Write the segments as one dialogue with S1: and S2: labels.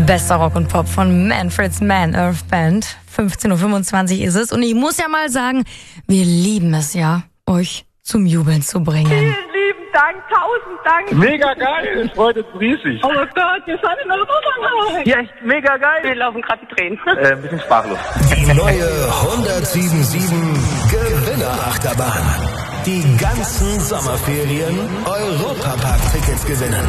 S1: Bester Rock und Pop von Manfred's Man Earth Band. 15.25 Uhr ist es. Und ich muss ja mal sagen, wir lieben es ja, euch zum Jubeln zu bringen.
S2: Vielen lieben Dank, 1000 Dank.
S3: Mega geil, es freut uns riesig.
S2: Oh Gott, wir sind in Europa.
S3: Ja, echt mega geil.
S2: Wir laufen gerade die Tränen.
S3: Ein bisschen sprachlos.
S4: Die neue 1077 Gewinnerachterbahn. Die ganzen Sommerferien Europapark-Tickets gewinnen.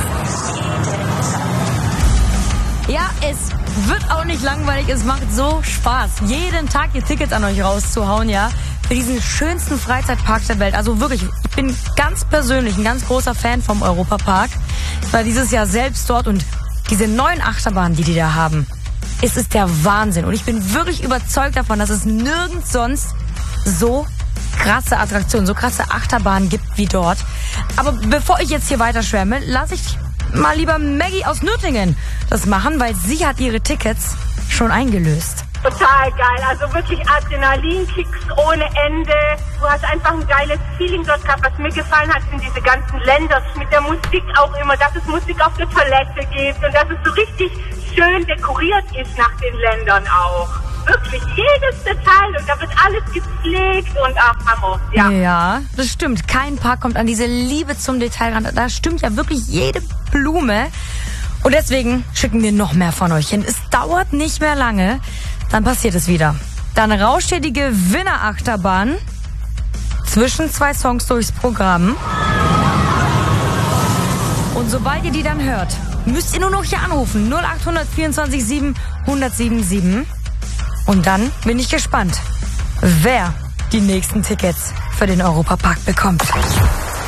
S1: Ja, es wird auch nicht langweilig, es macht so Spaß, jeden Tag die Tickets an euch rauszuhauen, ja, für diesen schönsten Freizeitpark der Welt. Also wirklich, ich bin ganz persönlich ein ganz großer Fan vom Europapark. Ich war dieses Jahr selbst dort und diese neuen Achterbahnen, die da haben, es ist der Wahnsinn. Und ich bin wirklich überzeugt davon, dass es nirgends sonst so krasse Attraktionen, so krasse Achterbahnen gibt wie dort. Aber bevor ich jetzt hier weiter schwärme, lasse ich mal lieber Maggie aus Nürtingen das machen, weil sie hat ihre Tickets schon eingelöst.
S2: Total geil, also wirklich Adrenalinkicks ohne Ende. Du hast einfach ein geiles Feeling dort gehabt. Was mir gefallen hat, sind diese ganzen Länder mit der Musik auch immer, dass es Musik auf der Toilette gibt und dass es so richtig schön dekoriert ist nach den Ländern auch. Wirklich jedes Detail und da wird alles gepflegt und ach, Hammer, ja.
S1: Ja, das stimmt. Kein Park kommt an diese Liebe zum Detail ran. Da stimmt ja wirklich jede Blume. Und deswegen schicken wir noch mehr von euch hin. Es dauert nicht mehr lange, dann passiert es wieder. Dann rauscht ihr die Gewinnerachterbahn zwischen zwei Songs durchs Programm. Und sobald ihr die dann hört, müsst ihr nur noch hier anrufen. 0800 24 7 1077. Und dann bin ich gespannt, wer die nächsten Tickets für den Europapark bekommt.